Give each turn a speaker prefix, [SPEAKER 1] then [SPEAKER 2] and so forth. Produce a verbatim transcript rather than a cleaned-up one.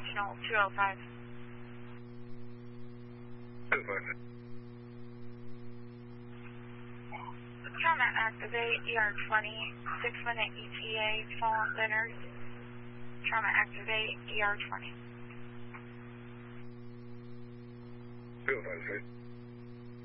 [SPEAKER 1] Regional two oh five.
[SPEAKER 2] two five.
[SPEAKER 1] Trauma activate E R twenty, six minute E T A, fallen centers. Trauma activate E R twenty.
[SPEAKER 2] two oh five, sir.